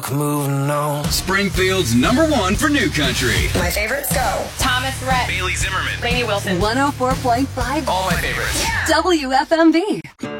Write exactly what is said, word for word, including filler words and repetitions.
Moving on. Springfield's number one for new country. My favorites go. Thomas Rhett. Bailey Zimmerman. Lainey Wilson. one oh four point five. All my favorites. W F M V.